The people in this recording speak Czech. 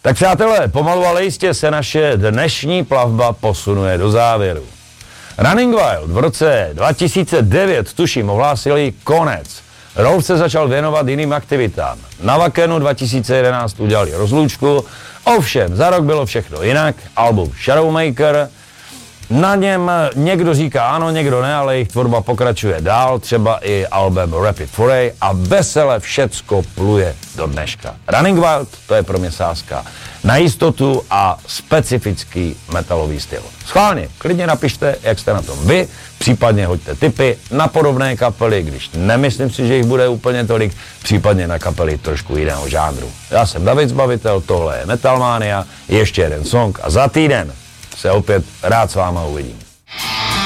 Tak přátelé, pomalu ale jistě se naše dnešní plavba posunuje do závěru. Running Wild v roce 2009, tuším, ohlásili konec. Rolf se začal věnovat jiným aktivitám. Na Wakenu 2011 udělali rozlučku, ovšem za rok bylo všechno jinak, album Shadowmaker. Na něm někdo říká ano, někdo ne, ale jejich tvorba pokračuje dál, třeba i album Rapid Foray a vesele všecko pluje do dneška. Running Wild, to je pro mě sázka na jistotu a specifický metalový styl. Schválně, klidně napište, jak jste na tom vy, případně hoďte tipy na podobné kapely, když nemyslím si, že jich bude úplně tolik, případně na kapely trošku jiného žánru. Já jsem David Zbavitel, tohle je Metalmania, ještě jeden song a za týden se opět rád s váma uvidím.